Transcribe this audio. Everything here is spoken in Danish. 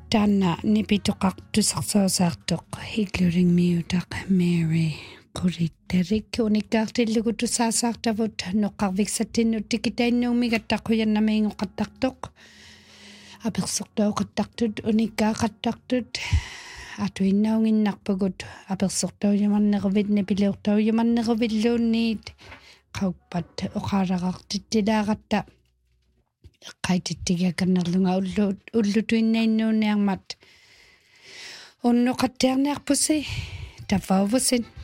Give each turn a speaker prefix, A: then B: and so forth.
A: Tanna nipitoqartusarsoosartoq higlulingmiutaq Mary qulitterik unikkaartillugutusaasaartavut noqqarviksattinnut tikitainnuumigattaquyannamiingoqattartoq apersortauqattartut unikkaaqattartut atuinnaunginnarpugut apersortaujumanneruvit nipiliortaujumanneruvilluunniit qauppat oqaalaqartittilaaqatta qaitittigiakannerlunga ullutuinnainnuuniarmat unnoqattiarniarpusi tafauvusin